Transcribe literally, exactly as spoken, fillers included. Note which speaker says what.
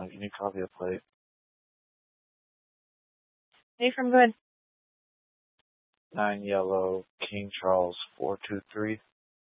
Speaker 1: one. Can you copy the plate?
Speaker 2: Hey, from good.
Speaker 1: Nine yellow, King Charles four two three.